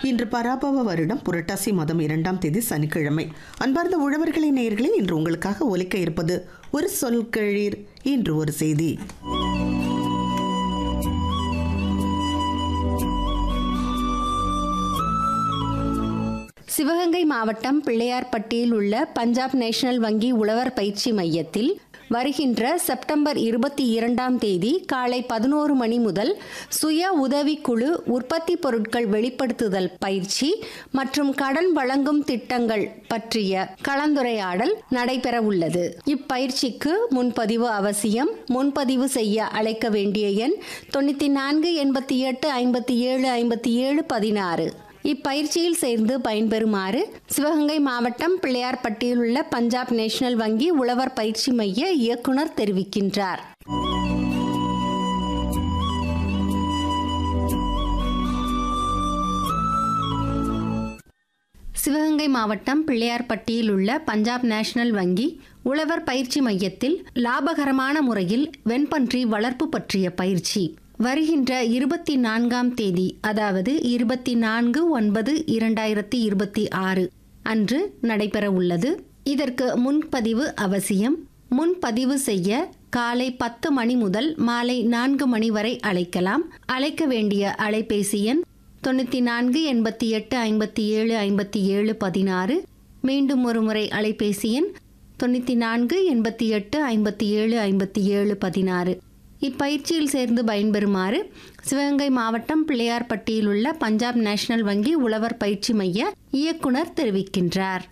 இன்று பராபவ வருடம் புரட்டாசி மாதம் 2ஆம் தேதி சனிக்கிழமை. அன்பார்ந்த உழவர்களின் நேயர்களே, இன்று உங்களுக்காக ஒலிக்க இருப்பது ஒரு சொல் கேளீர், இன்று ஒரு செய்தி. சிவகங்கை மாவட்டம் பிள்ளையார்பட்டியில் உள்ள பஞ்சாப் நேஷனல் வங்கி உழவர் பயிற்சி மையத்தில் வருகின்ற செப்டம்பர் 22ஆம் தேதி காலை 11 மணி முதல் சுய உதவிக்குழு உற்பத்தி பொருட்கள் வெளிப்படுத்துதல் பயிற்சி மற்றும் கடன் வழங்கும் திட்டங்கள் பற்றிய கலந்துரையாடல் நடைபெற உள்ளது. இப்பயிற்சிக்கு முன்பதிவு அவசியம். முன்பதிவு செய்ய அழைக்க வேண்டிய எண் 94 88 57 57 16. இப்பயிற்சியில் சேர்ந்து பயன்பெறுமாறு சிவகங்கை மாவட்டம் பிள்ளையார்பட்டியில் உள்ள பஞ்சாப் நேஷனல் வங்கி உழவர் பயிற்சி மைய இயக்குனர் தெரிவிக்கின்றார். சிவகங்கை மாவட்டம் பிள்ளையார்பட்டியில் உள்ள பஞ்சாப் நேஷனல் வங்கி உழவர் பயிற்சி மையத்தில் லாபகரமான முறையில் வெண்பன்றி வளர்ப்பு பற்றிய பயிற்சி வருகின்ற 24ஆம் தேதி, அதாவது 24/9/2026 அன்று நடைபெற உள்ளது. இதற்கு முன்பதிவு அவசியம். முன்பதிவு செய்ய காலை 10 மணி முதல் மாலை 4 மணி வரை அழைக்கலாம். அழைக்க வேண்டிய அலைபேசி எண் 94 88 57 57 16. மீண்டும் ஒரு முறை அலைபேசி எண் 94 88 57 57 16. இப்பயிற்சியில் சேர்ந்து பயன்பெறுமாறு சிவகங்கை மாவட்டம் பிள்ளையார்பட்டியில் உள்ள பஞ்சாப் நேஷனல் வங்கி உழவர் பயிற்சி மைய இயக்குனர் தெரிவிக்கின்றார்.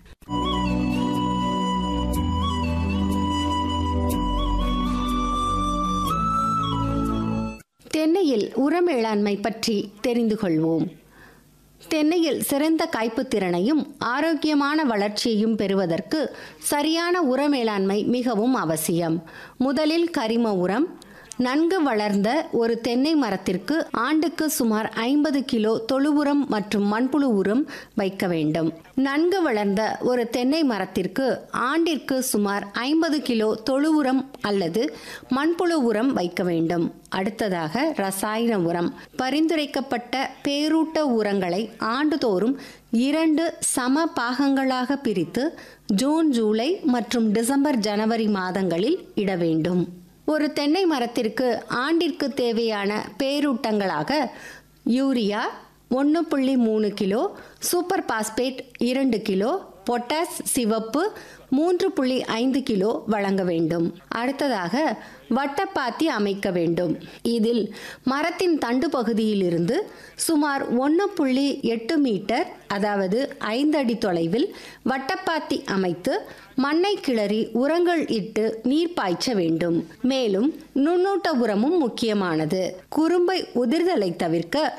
தென்னையில் உர மேலாண்மை பற்றி தெரிந்து கொள்வோம். தென்னையில் சிறந்த காய்ப்பு திறனையும் ஆரோக்கியமான வளர்ச்சியையும் பெறுவதற்கு சரியான உர மேலாண்மை மிகவும் அவசியம். முதலில் கரிம உரம். நன்கு வளர்ந்த ஒரு தென்னை மரத்திற்கு ஆண்டுக்கு சுமார் 50 கிலோ தொழு உரம் மற்றும் மண்புழு உரம் வைக்க வேண்டும். நன்கு வளர்ந்த ஒரு தென்னை மரத்திற்கு ஆண்டிற்கு சுமார் 50 கிலோ தொழு உரம் அல்லது மண்புழு உரம் வைக்க வேண்டும். அடுத்ததாக ரசாயன உரம். பரிந்துரைக்கப்பட்ட பேரூட்ட உரங்களை ஆண்டுதோறும் 2 சம பாகங்களாக பிரித்து ஜூன், ஜூலை மற்றும் டிசம்பர், ஜனவரி மாதங்களில் இட வேண்டும். ஒரு தென்னை மரத்திற்கு ஆண்டிற்கு தேவையான பேரூட்டங்களாக urea 1.3 kilo, super phosphate 2 kilo, potash சிவப்பு 3.5 கிலோ வழங்க வேண்டும். அடுத்ததாக வட்டப்பாத்தி அமைக்க வேண்டும். இதில் மரத்தின் தண்டு பகுதியிலிருந்து சுமார் 1.8 மீட்டர், அதாவது 5 அடி தொலைவில் வட்டப்பாத்தி அமைத்து மண்ணை கிளறி உரங்கள் இட்டு நீர் பாய்ச்ச வேண்டும். மேலும் நுண்ணூட்ட உரமும் முக்கியமானது. குறும்பை உதிர்தலை தவிர்க்க